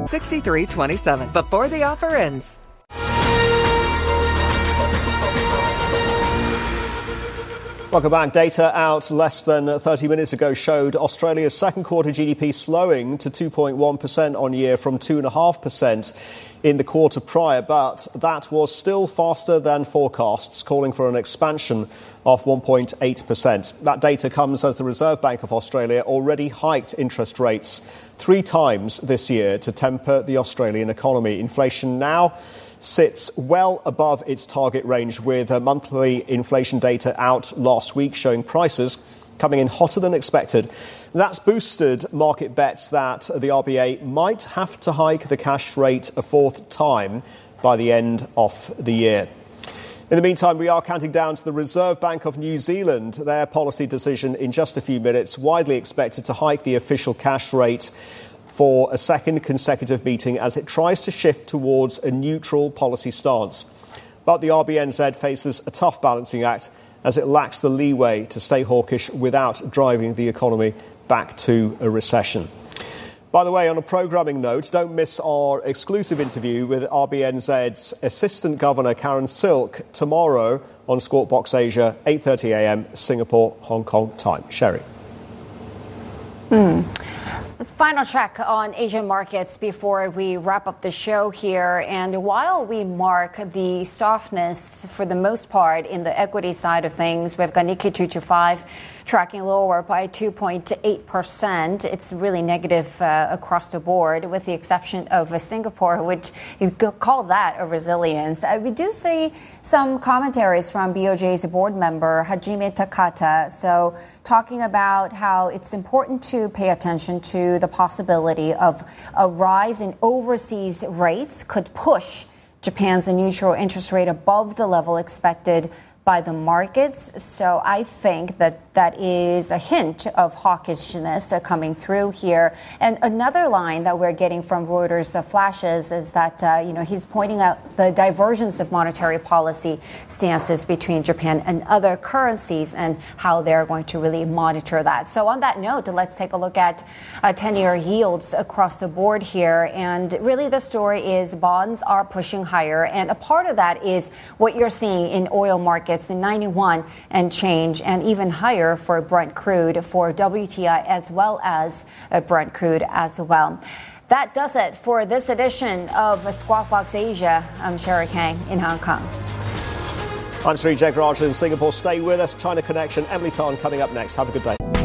6327 before the offer ends. Welcome back. Data out less than 30 minutes ago showed Australia's second quarter GDP slowing to 2.1% on year from 2.5% in the quarter prior, but that was still faster than forecasts, calling for an expansion of 1.8%. That data comes as the Reserve Bank of Australia already hiked interest rates 3 times this year to temper the Australian economy. Inflation now sits well above its target range, with monthly inflation data out last week showing prices coming in hotter than expected. That's boosted market bets that the RBA might have to hike the cash rate a 4th time by the end of the year. In the meantime, we are counting down to the Reserve Bank of New Zealand, their policy decision in just a few minutes, widely expected to hike the official cash rate for a second consecutive meeting as it tries to shift towards a neutral policy stance. But the RBNZ faces a tough balancing act as it lacks the leeway to stay hawkish without driving the economy back to a recession. By the way, on a programming note, don't miss our exclusive interview with RBNZ's Assistant Governor Karen Silk tomorrow on Squawk Box Asia, 8:30 a.m. Singapore, Hong Kong time. Sherry. Final check on Asian markets before we wrap up the show here. And while we mark the softness for the most part in the equity side of things, we've got Nikkei 225 tracking lower by 2.8%. It's really negative across the board, with the exception of Singapore, which you could call that a resilience. We do see some commentaries from BOJ's board member, Hajime Takata. So talking about how it's important to pay attention to the possibility of a rise in overseas rates could push Japan's neutral interest rate above the level expected by the markets. So I think that is a hint of hawkishness coming through here. And another line that we're getting from Reuters flashes is that, he's pointing out the divergence of monetary policy stances between Japan and other currencies and how they're going to really monitor that. So on that note, let's take a look at 10-year yields across the board here. And really the story is bonds are pushing higher. And a part of that is what you're seeing in oil markets in 91 and change, and even higher for Brent crude, for WTI as well as Brent crude as well. That does it for this edition of Squawk Box Asia. I'm Sherry Kang in Hong Kong. I'm Sri Jegaraj in Singapore. Stay with us. China Connection, Emily Tan coming up next. Have a good day.